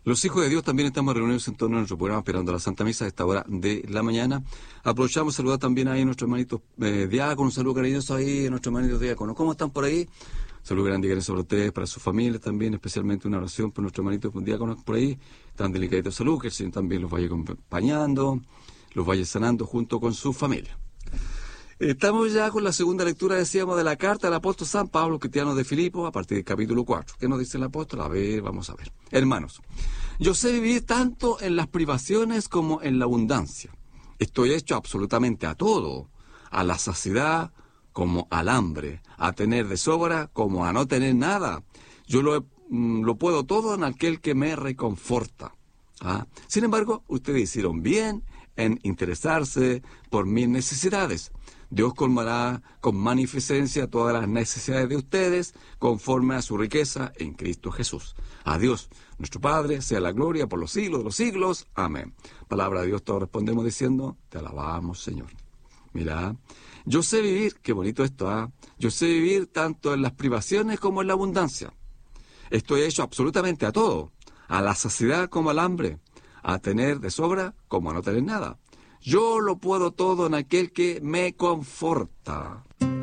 Los hijos de Dios también estamos reunidos en torno a nuestro programa esperando la Santa Misa a esta hora de la mañana. Aprovechamos a saludar también ahí a nuestros hermanitos diáconos, un saludo cariñoso ahí a nuestros hermanitos diáconos. ¿Cómo están por ahí? Saludos grandes y grandes sobre ustedes, para sus familias también, especialmente una oración por nuestros hermanitos diáconos por ahí. Están delicaditos de salud, que el Señor también los vaya acompañando, los vaya sanando junto con su familia. Estamos ya con la segunda lectura, decíamos, de la carta del apóstol San Pablo a los cristianos de Filipo, a partir del capítulo 4. ¿Qué nos dice el apóstol? A ver, vamos a ver. Hermanos, yo sé vivir tanto en las privaciones como en la abundancia. Estoy hecho absolutamente a todo, a la saciedad como al hambre, a tener de sobra como a no tener nada. Yo lo puedo todo en aquel que me reconforta. ¿Ah? Sin embargo, ustedes hicieron bien en interesarse por mis necesidades. Dios colmará con magnificencia todas las necesidades de ustedes conforme a su riqueza en Cristo Jesús. A Dios, nuestro Padre, sea la gloria por los siglos de los siglos. Amén. Palabra de Dios, todos respondemos diciendo, te alabamos, Señor. Mira, yo sé vivir, qué bonito esto, ¿ah? Yo sé vivir tanto en las privaciones como en la abundancia. Estoy hecho absolutamente a todo, a la saciedad como al hambre, a tener de sobra como a no tener nada. Yo lo puedo todo en aquel que me conforta.